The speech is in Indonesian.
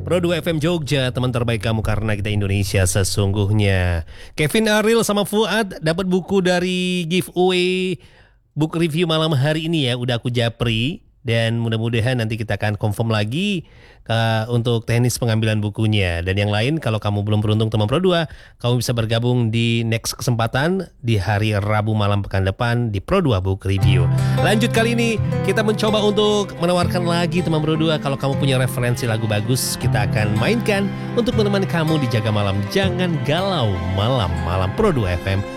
Pro 2 FM Jogja, teman terbaik kamu karena kita Indonesia sesungguhnya. Kevin Ariel sama Fuad dapat buku dari giveaway book review malam hari ini ya, udah aku japri. Dan mudah-mudahan nanti kita akan confirm lagi untuk teknis pengambilan bukunya. Dan yang lain, kalau kamu belum beruntung teman Pro 2, kamu bisa bergabung di next kesempatan di hari Rabu malam pekan depan di Pro 2 Book Review. Lanjut kali ini, kita mencoba untuk menawarkan lagi teman Pro 2. Kalau kamu punya referensi lagu bagus, kita akan mainkan untuk menemani kamu di Jaga Malam. Jangan galau malam-malam Pro 2 FM